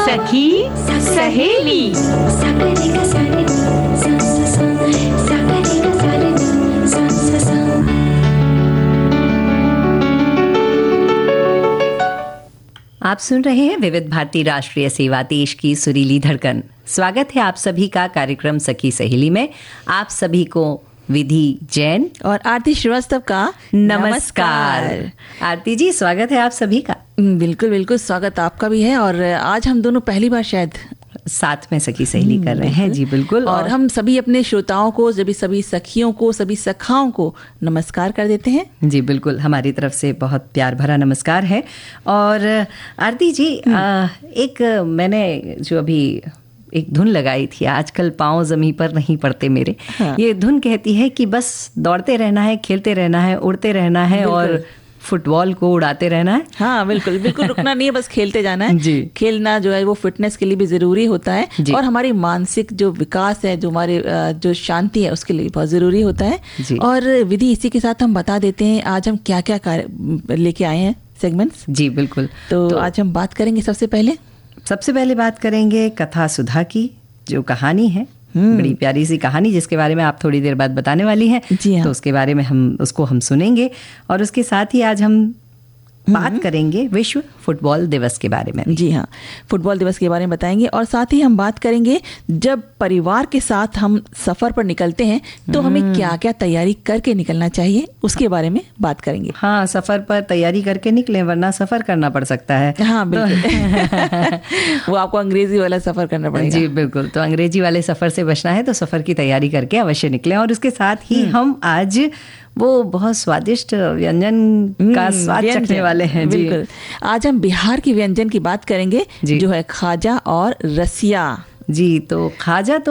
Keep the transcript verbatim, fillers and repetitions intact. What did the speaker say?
सखी सहेली। आप सुन रहे हैं विविध भारती राष्ट्रीय सेवा, देश की सुरीली धड़कन। स्वागत है आप सभी का कार्यक्रम सखी सहेली में। आप सभी को विधि जैन और आरती श्रीवास्तव का नमस्कार। आरती जी, स्वागत है आप सभी का। बिल्कुल बिल्कुल स्वागत आपका भी है। और आज हम दोनों पहली बार शायद साथ में सखी सहेली कर रहे हैं। जी बिल्कुल। और, और हम सभी अपने श्रोताओं को, सभी सभी सखियों को, सभी सखाओं को नमस्कार कर देते हैं। जी बिल्कुल, हमारी तरफ से बहुत प्यार भरा नमस्कार है। और आरती जी, आ, एक मैंने जो अभी एक धुन लगाई थी, आजकल पाँव जमीन पर नहीं पड़ते मेरे। हाँ। ये धुन कहती है कि बस दौड़ते रहना है, खेलते रहना है, उड़ते रहना है और फुटबॉल को उड़ाते रहना है। हाँ बिल्कुल बिल्कुल, रुकना नहीं है, बस खेलते जाना है। जी। खेलना जो है वो फिटनेस के लिए भी जरूरी होता है और हमारी मानसिक जो विकास है, जो हमारे जो शांति है, उसके लिए बहुत जरूरी होता है। जी। और विधि, इसी के साथ हम बता देते हैं आज हम क्या क्या कार्य लेके आए हैं, सेगमेंट्स। जी बिल्कुल। तो, तो आज हम बात करेंगे सबसे पहले सबसे पहले बात करेंगे कथा सुधा की, जो कहानी है, बड़ी प्यारी सी कहानी जिसके बारे में आप थोड़ी देर बाद बताने वाली हैं। हाँ। तो उसके बारे में हम उसको हम सुनेंगे और उसके साथ ही आज हम बात करेंगे विश्व फुटबॉल दिवस के बारे में। जी हाँ, फुटबॉल दिवस के बारे में बताएंगे और साथ ही हम बात करेंगे जब परिवार के साथ हम सफर पर निकलते हैं तो हमें क्या क्या तैयारी करके निकलना चाहिए, उसके बारे में बात करेंगे। हाँ, सफर पर तैयारी करके निकलें वरना सफर करना पड़ सकता है। हाँ बिल्कुल। वो आपको अंग्रेजी वाला सफर करना पड़ेगा। जी बिल्कुल, तो अंग्रेजी वाले सफर से बचना है तो सफर की तैयारी करके अवश्य निकलें। और उसके साथ ही हम आज वो बहुत स्वादिष्ट व्यंजन का स्वाद चखने वाले हैं। जी बिल्कुल, आज हम बिहार की व्यंजन की बात करेंगे जो है खाजा और रसिया। जी, तो खाजा तो